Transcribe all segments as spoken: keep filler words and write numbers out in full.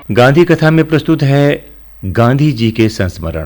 गांधी कथा में प्रस्तुत है गांधी जी के संस्मरण।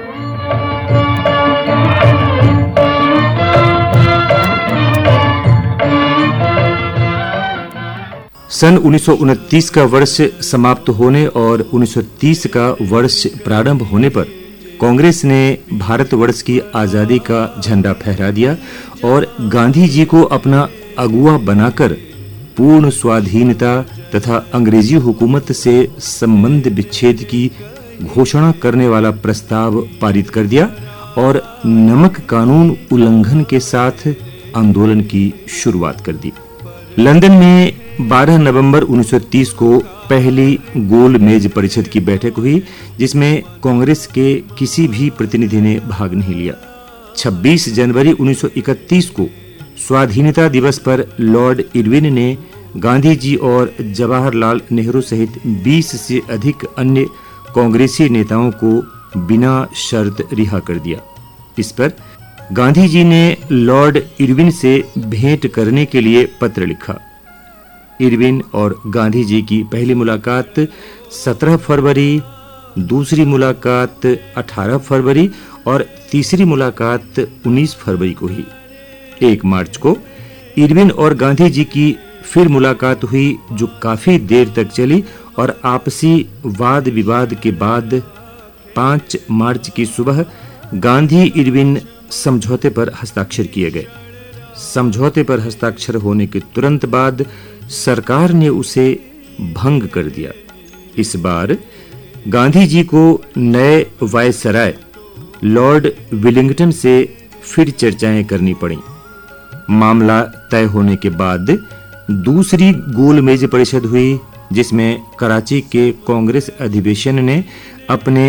सन उन्नीस सौ उनतीस का वर्ष समाप्त होने और उन्नीस सौ तीस का वर्ष प्रारंभ होने पर कांग्रेस ने भारतवर्ष की आजादी का झंडा फहरा दिया और गांधी जी को अपना अगुवा बनाकर पूर्ण स्वाधीनता तथा अंग्रेजी हुकूमत से संबंध विच्छेद की घोषणा करने वाला प्रस्ताव पारित कर दिया और नमक कानून उल्लंघन के साथ आंदोलन की शुरुआत कर दी। लंदन में बारह नवंबर उन्नीस सौ तीस को पहली गोल मेज परिषद की बैठक हुई, जिसमें कांग्रेस के किसी भी प्रतिनिधि ने भाग नहीं लिया। छब्बीस जनवरी उन्नीस सौ इकतीस को स्वाधीनता दिवस पर लॉर्ड इरविन ने गांधी जी और जवाहरलाल नेहरू सहित बीस से अधिक अन्य कांग्रेसी नेताओं को बिना शर्त रिहा कर दिया। इस पर गांधी जी ने लॉर्ड इरविन से भेंट करने के लिए पत्र लिखा। इरविन और गांधी जी की पहली मुलाकात सत्रह फरवरी, दूसरी मुलाकात अठारह फरवरी और तीसरी मुलाकात उन्नीस फरवरी को हुई। एक मार्च को इरविन और गांधी जी की फिर मुलाकात हुई, जो काफी देर तक चली और आपसी वाद विवाद के बाद पाँच मार्च की सुबह गांधी इरविन समझौते पर हस्ताक्षर किए गए। समझौते पर हस्ताक्षर होने के तुरंत बाद सरकार ने उसे भंग कर दिया। इस बार गांधी जी को नए वायसराय लॉर्ड विलिंगटन से फिर चर्चाएं करनी पड़ी। मामला तय होने के बाद दूसरी गोल मेज परिषद हुई, जिसमें कराची के कांग्रेस अधिवेशन ने अपने